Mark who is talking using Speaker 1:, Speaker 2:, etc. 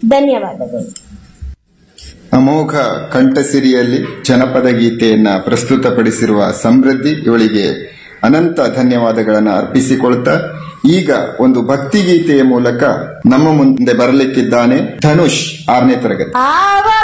Speaker 1: ಧನ್ಯವಾದಗಳು.
Speaker 2: ಅಮೋಘ ಕಂಠಸಿರಿಯಲ್ಲಿ ಜನಪದ ಗೀತೆಯನ್ನ ಪ್ರಸ್ತುತಪಡಿಸಿರುವ ಸಮೃದ್ಧಿ ಇವಳಿಗೆ ಅನಂತ ಧನ್ಯವಾದಗಳನ್ನು ಅರ್ಪಿಸಿಕೊಳ್ತಾ ಈಗ ಒಂದು ಭಕ್ತಿ ಗೀತೆಯ ಮೂಲಕ ನಮ್ಮ ಮುಂದೆ ಬರಲಿಕ್ಕಿದ್ದಾನೆ ಧನುಷ್ 6ನೇ ತರಗತಿ.